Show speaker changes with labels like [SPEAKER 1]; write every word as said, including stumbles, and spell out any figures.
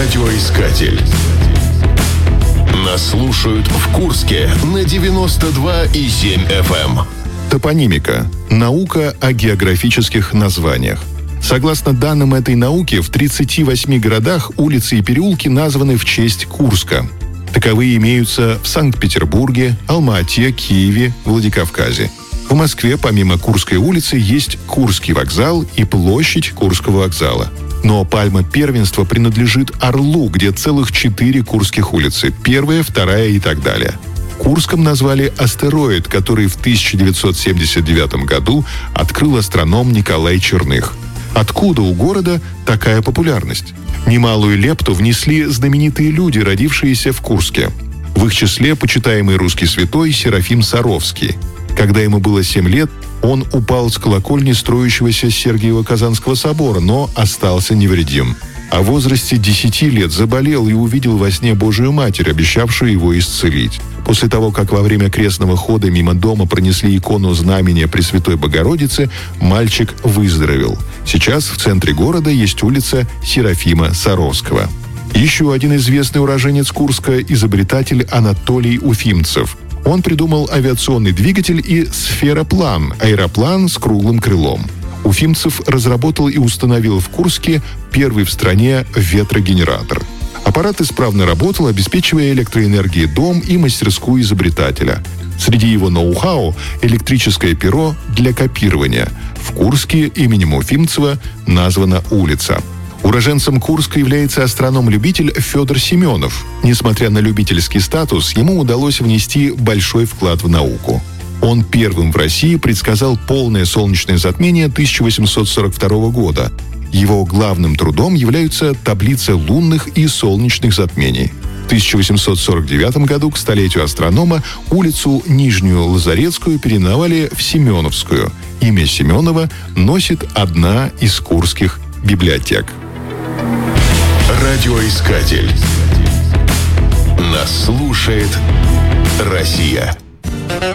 [SPEAKER 1] Радиоискатель. Нас слушают в Курске на девяносто два и семь эф эм.
[SPEAKER 2] Топонимика – наука о географических названиях. Согласно данным этой науки, в тридцати восьми городах улицы и переулки названы в честь Курска. Таковые имеются в Санкт-Петербурге, Алма-Ате, Киеве, Владикавказе. В Москве помимо Курской улицы есть Курский вокзал и площадь Курского вокзала. Но пальма первенства принадлежит Орлу, где целых четыре курских улицы. Первая, вторая и так далее. Курском назвали астероид, который в тысяча девятьсот семьдесят девятом году открыл астроном Николай Черных. Откуда у города такая популярность? Немалую лепту внесли знаменитые люди, родившиеся в Курске. В их числе почитаемый русский святой Серафим Саровский. Когда ему было семь лет, он упал с колокольни строящегося Сергиево-Казанского собора, но остался невредим. А в возрасте десяти лет заболел и увидел во сне Божию Матерь, обещавшую его исцелить. После того, как во время крестного хода мимо дома пронесли икону знамения Пресвятой Богородицы, мальчик выздоровел. Сейчас в центре города есть улица Серафима Саровского. Еще один известный уроженец Курска – изобретатель Анатолий Уфимцев. Он придумал авиационный двигатель и сфероплан – аэроплан с круглым крылом. Уфимцев разработал и установил в Курске первый в стране ветрогенератор. Аппарат исправно работал, обеспечивая электроэнергией дом и мастерскую изобретателя. Среди его ноу-хау – электрическое перо для копирования. В Курске именем Уфимцева названа улица. Уроженцем Курска является астроном-любитель Федор Семенов. Несмотря на любительский статус, ему удалось внести большой вклад в науку. Он первым в России предсказал полное солнечное затмение тысяча восемьсот сорок второго года. Его главным трудом являются таблицы лунных и солнечных затмений. В тысяча восемьсот сорок девятом году к столетию астронома улицу Нижнюю Лазарецкую переименовали в Семеновскую. Имя Семенова носит одна из курских библиотек.
[SPEAKER 1] Радиоискатель. Нас слушает Россия.